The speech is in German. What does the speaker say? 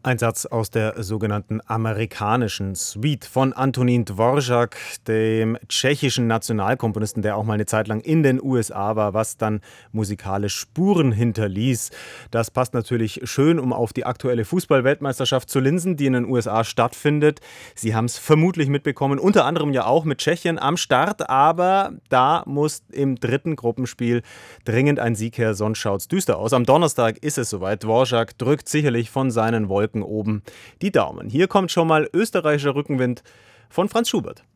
Ein Satz aus der sogenannten amerikanischen Suite von Antonín Dvořák, dem tschechischen Nationalkomponisten, der auch mal eine Zeit lang in den USA war, was dann musikalisch Spuren hinterließ. Das passt natürlich schön, um auf die aktuelle Fußball-Weltmeisterschaft zu linsen, die in den USA stattfindet. Sie haben es vermutlich mitbekommen, unter anderem ja auch mit Tschechien am Start, aber da muss im dritten Gruppenspiel dringend ein Sieg her, sonst schaut's düster aus. Am Donnerstag ist es soweit. Dvořák drückt sicherlich von seinen Wolken oben die Daumen. Hier kommt schon mal österreichischer Rückenwind von Franz Schubert.